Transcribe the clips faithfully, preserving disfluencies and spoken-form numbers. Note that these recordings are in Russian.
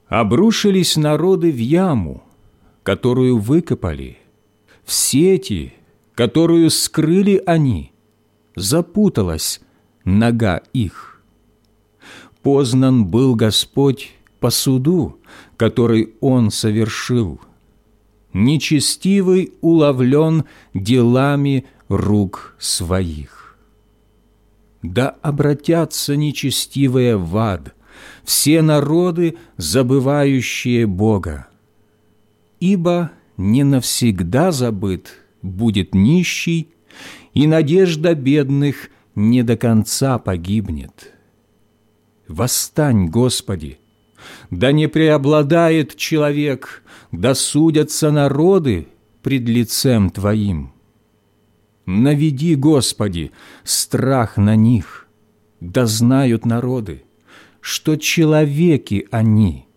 Обрушились народы в яму, которую выкопали, в сети, которую скрыли они, запуталась нога их. Познан был Господь по суду, который Он совершил. Нечестивый уловлен делами рук своих. Да обратятся нечестивые в ад, все народы, забывающие Бога. Ибо не навсегда забыт будет нищий, и надежда бедных не до конца погибнет. Восстань, Господи! Да не преобладает человек, да судятся народы пред лицем Твоим. Наведи, Господи, страх на них, да знают народы, что человеки они.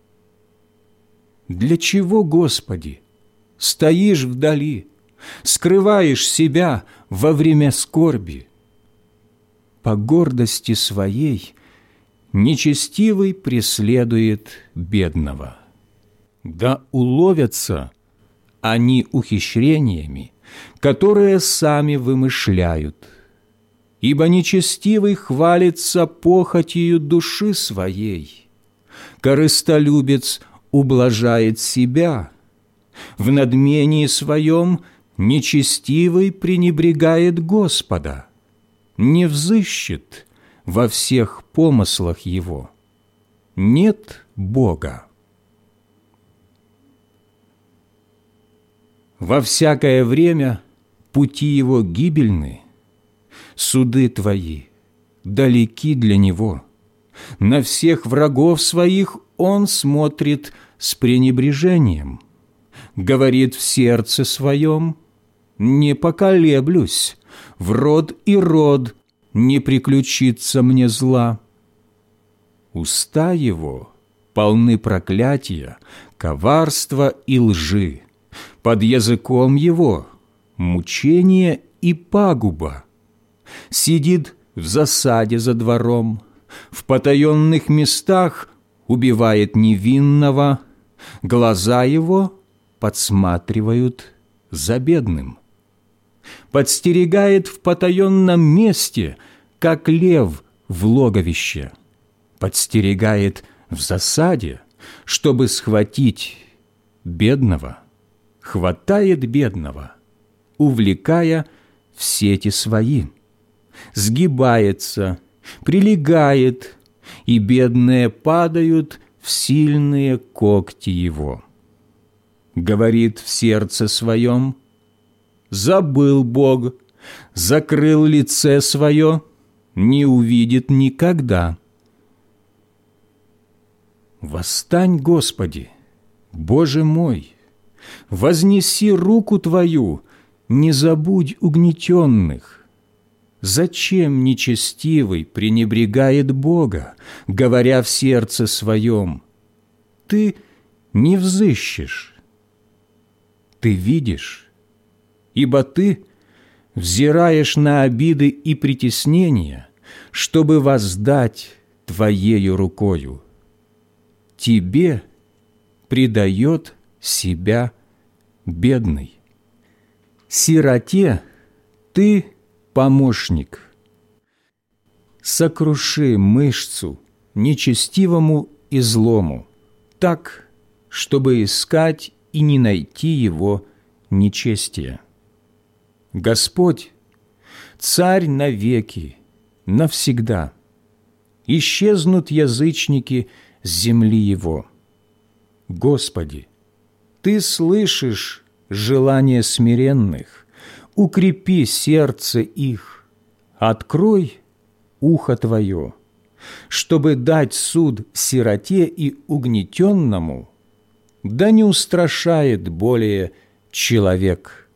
Для чего, Господи, стоишь вдали, скрываешь себя во время скорби? По гордости своей нечестивый преследует бедного. Да уловятся они ухищрениями, которые сами вымышляют. Ибо нечестивый хвалится похотью души своей, корыстолюбец ублажает себя, в надмении своем нечестивый пренебрегает Господа, не взыщет во всех помыслах его. Нет Бога. Во всякое время пути его гибельны, суды твои далеки для него. На всех врагов своих он смотрит с пренебрежением. Говорит в сердце своем: не поколеблюсь, в род и род не приключится мне зла. Уста его полны проклятия, коварства и лжи. Под языком его мучение и пагуба. Сидит в засаде за двором, в потаенных местах убивает невинного, глаза его подсматривают за бедным. Подстерегает в потаенном месте, как лев в логовище. Подстерегает в засаде, чтобы схватить бедного. Хватает бедного, увлекая в сети свои. Сгибается, прилегает, и бедные падают в сильные когти его. Говорит в сердце своем: забыл Бог, закрыл лице свое, не увидит никогда. Восстань, Господи, Боже мой! Вознеси руку Твою, не забудь угнетенных. Зачем нечестивый пренебрегает Бога, говоря в сердце своем: ты не взыщешь? Ты видишь, ибо ты взираешь на обиды и притеснения, чтобы воздать Твоею рукою. Тебе предает себя бедный. Сироте ты помощник. Сокруши мышцу нечестивому и злому, так, чтобы искать и не найти его нечестия. Господь – Царь навеки, навсегда. Исчезнут язычники с земли Его. Господи, Ты слышишь желания смиренных, укрепи сердце их, открой ухо Твое, чтобы дать суд сироте и угнетенному, да не устрашает более человек